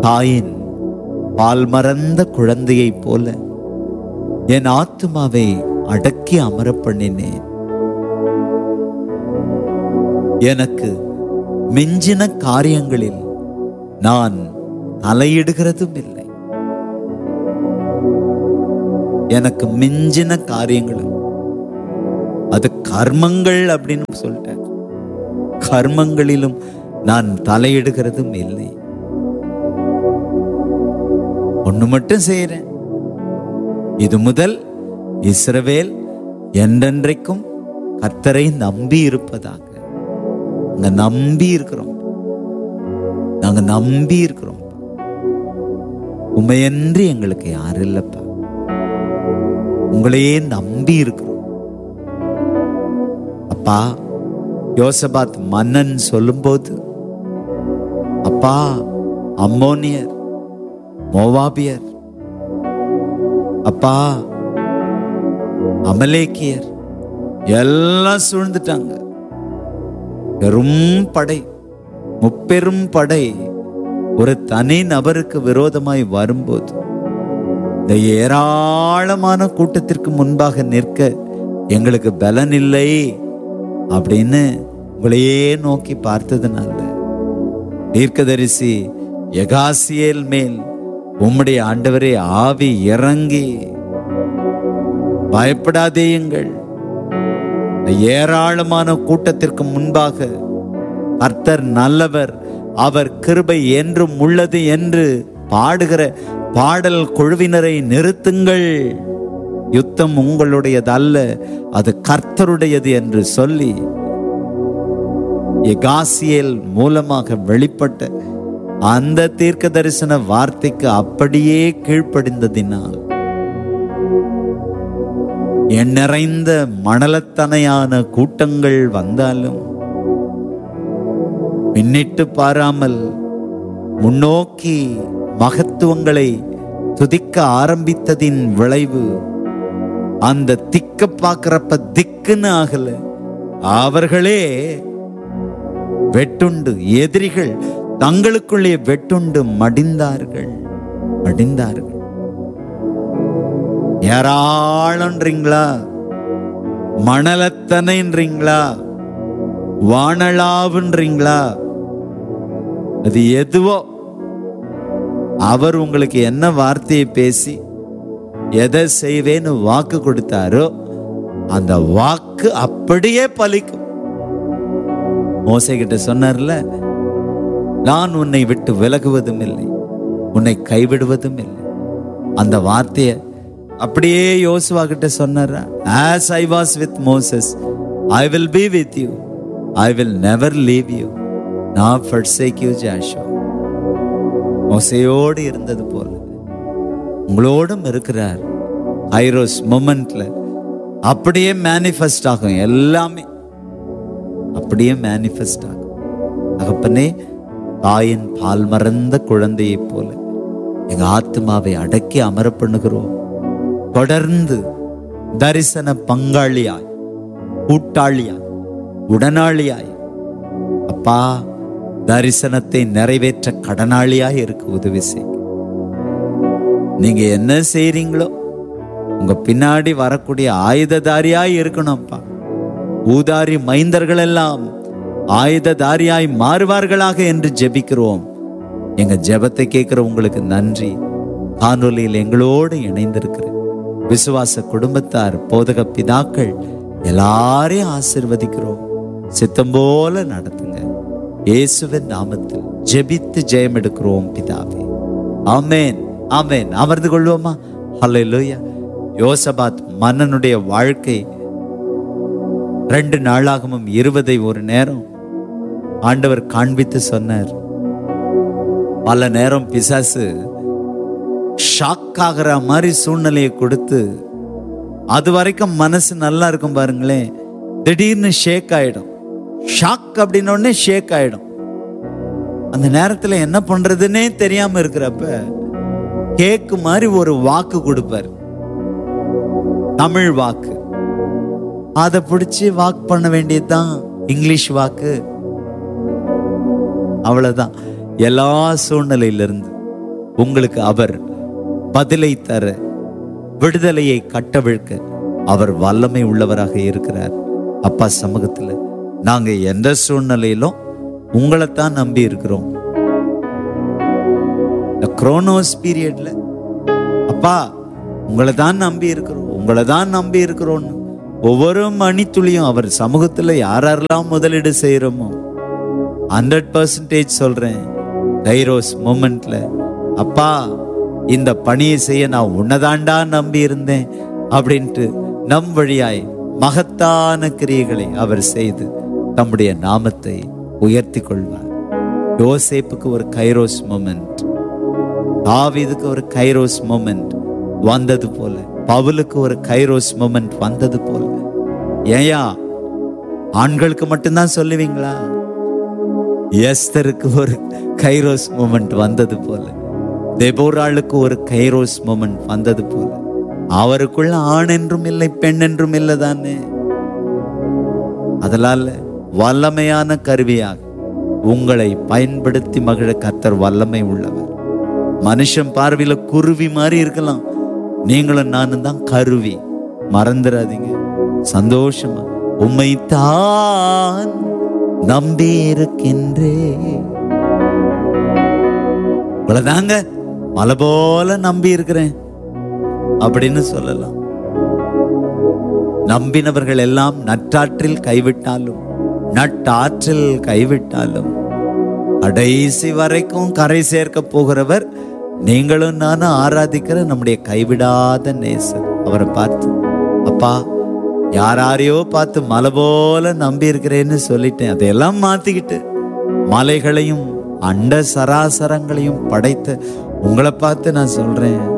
தாயின் பால் மறந்த குழந்தையைப் போல என் ஆத்துமாவை அடக்கி அமர பண்ணினேன். எனக்கு மிஞ்சின காரியங்களில் நான் தலையிடுகிறதும் இல்லை. எனக்கு மிஞ்சின காரியங்களும், அது கர்மங்கள் அப்படின்னு சொல்லிட்டேன், கர்மங்களிலும் நான் தலையிடுகிறதும் இல்லை. ஒண்ணு மட்டும் செய்யறேன், இது முதல் இஸ்ரவேல் என்றென்றைக்கும் கர்த்தரை நம்பி இருப்பதாக. நாங்க நம்பி இருக்கிறோம், நாங்க நம்பி இருக்கிறோம். உண்மையன்றி எங்களுக்கு யாரும் இல்லப்பா, உங்களையே நம்பி இருக்கிறோம். அப்பா, யோசபாத் மன்னன் சொல்லும்போது, அப்பா அம்மோனியர், மோவாபியர், அப்பா அமலேக்கியர் எல்லாம் சூழ்ந்துட்டாங்க. பெரும் படை, முப்பெரும் படை ஒரு தனி நபருக்கு விரோதமாய் வரும்போது, இந்த ஏராளமான கூட்டத்திற்கு முன்பாக நிற்க எங்களுக்கு பலன் இல்லை அப்படின்னு உங்களையே நோக்கி பார்த்ததுனால தீர்க்கதரிசி யகாசியேல் மேல் உம்முடைய ஆண்டவரே ஆவி இறங்கி, பயப்படாதேயுங்கள், ஏராளமான கூட்டத்திற்கு முன்பாக கர்த்தர் நல்லவர், அவர் கிருபை என்றும் உள்ளது என்று பாடுகிற பாடல் குழுவினரை நிறுத்துங்கள், யுத்தம் உங்களுடையது அல்ல, அது கர்த்தருடையது என்று சொல்லி யகாசியேல் மூலமாக வெளிப்பட்ட அந்த தீர்க்க தரிசன வார்த்தைக்கு அப்படியே கீழ்ப்படிந்ததினால் என் நிறைந்த மணலத்தனையான கூட்டங்கள் வந்தாலும் பின்னிட்டு பாராமல் முன்னோக்கி மகத்துவங்களை துதிக்க ஆரம்பித்ததின் விளைவு, அந்த திக்க பார்க்கிறப்ப திக்குன்னு ஆகல, அவர்களே வெட்டுண்டு, எதிரிகள் தங்களுக்குள்ளே வெட்டுண்டு மடிந்தார்கள். ஏராளன்றீங்களா, மணலத்தனைன்றீங்களா, வானளாவுன்றீங்களா, அது எதுவோ அவர் உங்களுக்கு என்ன வார்த்தையை பேசி எதை செய்வேன்னு வாக்கு கொடுத்தாரோ அந்த வாக்கு அப்படியே பலிக்கும். மோசே கிட்ட சொன்னார்ல, நான் உன்னை விட்டு விலகுவதும் இல்லை, உன்னை கைவிடுவதும் இல்லை. அந்த வார்த்தையை அப்படியே யோசுவா கிட்ட சொன்னாரா, as I was with Moses, I will be with you, I will never leave you nor forsake you, Joshua. மோசேயோடு இருந்தது போல உங்களோடும் இருக்கிறார். ஐரோஸ் மொமெண்ட்ல அப்படியே மேனிஃபெஸ்ட் ஆகும், எல்லாமே அப்படியே மேனிஃபெஸ்ட் ஆகும். தகப்பனே, தாயின் பால் மறந்த குழந்தையை போல எங்க ஆத்மாவை அடக்கி அமர பண்ணுகிறோம். தொடர்ந்து தரிசன பங்காளியாய், கூட்டாளியாய், உடனாளியாய், அப்பா தரிசனத்தை நிறைவேற்ற கடனாளியாய் இருக்க உதவி செய். நீங்க என்ன செய்றீங்களோ உங்க பின்னாடி வரக்கூடிய ஆயுததாரியாய் இருக்கணும்ப்பா. ஊதாரி மைந்தர்கள் எல்லாம் ஆயுததாரியாய் மாறுவார்களாக என்று ஜெபிக்கிறோம். எங்க ஜெபத்தை கேட்கிற உங்களுக்கு நன்றி. காணொலியில் எங்களோடு இணைந்திருக்கிற விசுவாச குடும்பத்தார், போதக பிதாக்கள் எல்லாரையும் ஆசீர்வதிக்கிறோம். சித்தம் போல நடத்துங்க. இயேசுவின் நாமத்தில் ஜெபித்து ஜெயம் எடுக்கிறோம் பிதாவே, ஆமென், ஆமென். அமர்ந்து கொள்வோமா? ஹல்லேலூயா. யோசபாத் மன்னனுடைய வாழ்க்கை 2 நாளாகமும் 20 ஒரு நேரம் ஆண்டவர் காண்பித்து சொன்னார். பல நேரம் பிசாசு ஷாக் ஆகிற மாதிரி சூழ்நிலையை கொடுத்து, அது வரைக்கும் மனசு நல்லா இருக்கும் பாருங்களேன், திடீர்னு ஷேக் ஆயிடும். ஷாக் அப்படின்னோடனே ஷேக் ஆயிடும். அந்த நேரத்தில் என்ன பண்றதுன்னே தெரியாம இருக்கிறப்ப கேக்கு மாதிரி ஒரு வாக்கு கொடுப்பார், தமிழ் வாக்கு. அதை பிடிச்சி வாக்கு பண்ண வேண்டியதுதான். இங்கிலீஷ் வாக்கு, அவ்வளவுதான். எல்லா சூழ்நிலையிலிருந்து உங்களுக்கு அவர் பதிலை தர, விடுதலையை கட்டவிழ்க்க அவர் வல்லமை உள்ளவராக இருக்கிறார். அப்பா சமூகத்துல நாங்க எந்த சூழ்நிலையிலும் உங்களைத்தான் நம்பி இருக்கிறோம். இந்த குரோனோஸ் பீரியட்ல அப்பா உங்களை தான் நம்பி இருக்கிறோம், உங்களை தான் நம்பி இருக்கிறோம். ஒவ்வொரு மணித்துளியும் அவர் சமூகத்துல யாரெல்லாம் முதலீடு செய்யறோமோ 100% சொல்றேன், கைரோஸ் மொமெண்ட்ல அப்பா இந்த பணியை செய்ய நான் உன்னதாண்டா நம்பி இருந்தேன் அப்படின்ட்டு நம் வழியாய் மகத்தான கிரியைகளை அவர் செய்து தம்முடைய நாமத்தை உயர்த்தி கொள்வார். யோசேப்புக்கு ஒரு கைரோஸ் மொமெண்ட், தாவீதுக்கு ஒரு கைரோஸ் மொமெண்ட் வந்தது போல, பவுலுக்கு ஒரு கைரோஸ் மொமெண்ட் வந்தது போல. ஏயா ஆண்களுக்கு மட்டும்தான் சொல்லுவீங்களா? எஸ்தருக்கு ஒரு கைரோஸ் மொமெண்ட் வந்தது போல, தெபோராளுக்கு ஒரு கைரோஸ் மொமெண்ட் வந்தது போல, அவருக்குள்ள ஆண் என்றும் இல்லை பெண் என்றும் இல்லை தானே. அதனால வல்லமையான கருவியாக உங்களை பயன்படுத்தி மகிழ கர்த்தர் வல்லமை உள்ளவர். மனுஷன் பார்வையில குருவி மாதிரி இருக்கலாம், நீங்களும் நானும் தான் கருவி. மறந்துடாதீங்க. சந்தோஷமா உம்மைத்தான் நம்பி இருக்கின்றேன், இவ்வளவுதாங்க, மலை போல நம்பி இருக்கிறேன் அப்படின்னு சொல்லலாம். நம்பினவர்கள் எல்லாம் நற்றாற்றில் கைவிட்டாலும் நட்டாற்றில் கைவிட்டாலும் கடைசி வரைக்கும் கரை சேர்க்க போகிறவர் நீங்களும் நானும் ஆராதிக்கிற நம்முடைய கைவிடாத நேசர். அவரை பார்த்து அப்பா யாரையோ பார்த்து மலை போல நம்பி இருக்கிறேன்னு சொல்லிட்டேன், அதையெல்லாம் மாத்திக்கிட்டு மலைகளையும் அண்ட சராசரங்களையும் படைத்த உங்களை பார்த்து நான் சொல்றேன்,